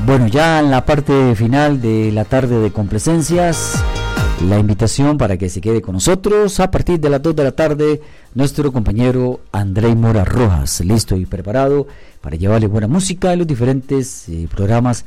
Bueno, ya en la parte final de la tarde de complacencias, la invitación para que se quede con nosotros a partir de las 2 de la tarde, nuestro compañero Andrei Mora Rojas, listo y preparado para llevarle buena música en los diferentes programas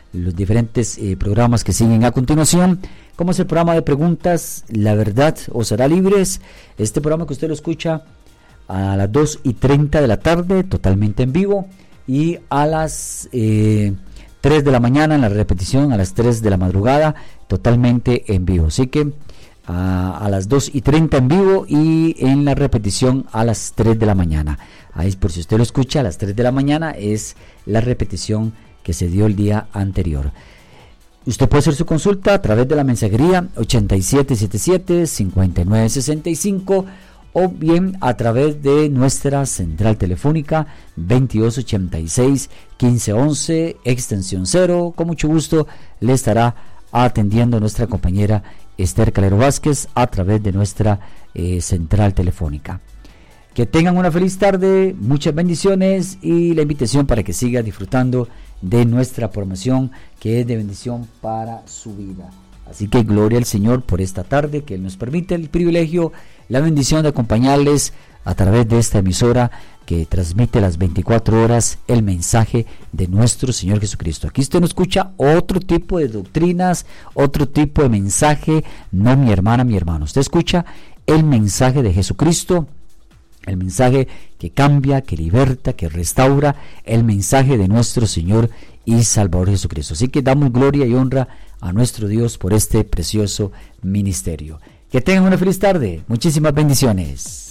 que siguen a continuación, como es el programa de preguntas, La Verdad os hará libres, este programa que usted lo escucha a las 2:30 de la tarde, totalmente en vivo, y a las 3 de la mañana en la repetición, a las 3 de la madrugada, totalmente en vivo. Así que a las 2:30 en vivo y en la repetición a las 3 de la mañana. Ahí, por si usted lo escucha, a las 3 de la mañana es la repetición que se dio el día anterior. Usted puede hacer su consulta a través de la mensajería 8777-5965 o bien a través de nuestra central telefónica 2286-1511, extensión 0. Con mucho gusto le estará atendiendo nuestra compañera Esther Calero Vázquez a través de nuestra central telefónica. Que tengan una feliz tarde, muchas bendiciones y la invitación para que siga disfrutando de nuestra programación que es de bendición para su vida. Así que gloria al Señor por esta tarde, que Él nos permite el privilegio, la bendición de acompañarles a través de esta emisora que transmite las 24 horas el mensaje de nuestro Señor Jesucristo. Aquí usted no escucha otro tipo de doctrinas, otro tipo de mensaje, no, mi hermana, mi hermano. Usted escucha el mensaje de Jesucristo, el mensaje que cambia, que liberta, que restaura, el mensaje de nuestro Señor y Salvador Jesucristo. Así que damos gloria y honra a nuestro Dios por este precioso ministerio. Que tengan una feliz tarde. Muchísimas bendiciones.